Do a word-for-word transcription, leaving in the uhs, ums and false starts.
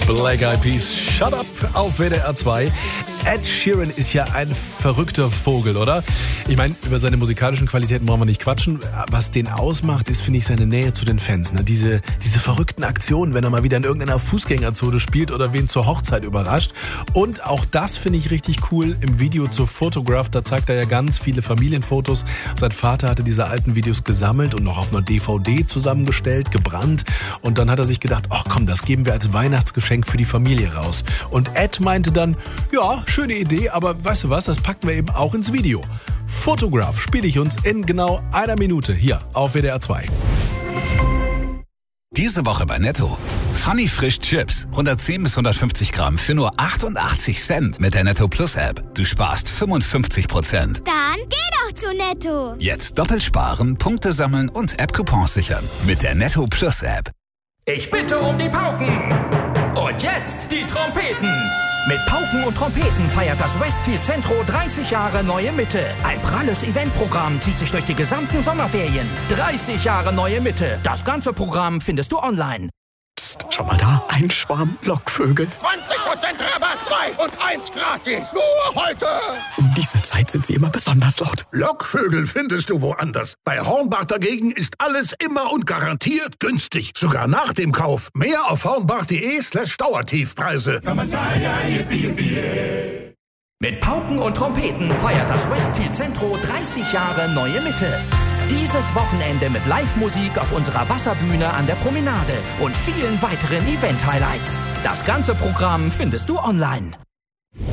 Black Eyed Peas, Shut Up auf W D R zwei. Ed Sheeran ist ja ein verrückter Vogel, oder? Ich meine, über seine musikalischen Qualitäten brauchen wir nicht quatschen. Was den ausmacht, ist, finde ich, seine Nähe zu den Fans. Ne? Diese, diese verrückten Aktionen, wenn er mal wieder in irgendeiner Fußgängerzone spielt oder wen zur Hochzeit überrascht. Und auch das finde ich richtig cool im Video zu Photograph. Da zeigt er ja ganz viele Familienfotos. Sein Vater hatte diese alten Videos gesammelt und noch auf einer D V D zusammengestellt, gebrannt. Und dann hat er sich gedacht, ach komm, das geben wir als Weihnachtsgeschenk für die Familie raus. Und Ed meinte dann, ja, schöne Idee, aber weißt du was, das packen wir eben auch ins Video. Photograph spiele ich uns in genau einer Minute hier auf W D R zwei. Diese Woche bei Netto. Funny Frisch Chips. hundertzehn bis hundertfünfzig Gramm für nur achtundachtzig Cent mit der Netto Plus App. Du sparst fünfundfünfzig Prozent. Dann geh doch zu Netto. Jetzt doppelt sparen, Punkte sammeln und App-Coupons sichern. Mit der Netto Plus App. Ich bitte um die Pauken. Und jetzt die Trompeten. Mit Pauken und Trompeten feiert das Westfield Centro dreißig Jahre Neue Mitte. Ein pralles Eventprogramm zieht sich durch die gesamten Sommerferien. dreißig Jahre Neue Mitte. Das ganze Programm findest du online. Psst, schau mal da, ein Schwarm Lockvögel. zwanzig Prozent Rabatt, zwei und eins gratis. Nur heute. Um diese Zeit sind sie immer besonders laut. Lockvögel findest du woanders. Bei Hornbach dagegen ist alles immer und garantiert günstig. Sogar nach dem Kauf. Mehr auf hornbach.de slash Dauertiefpreise. Mit Pauken und Trompeten feiert das Westfield Centro dreißig Jahre Neue Mitte. Dieses Wochenende mit Live-Musik auf unserer Wasserbühne an der Promenade und vielen weiteren Event-Highlights. Das ganze Programm findest du online.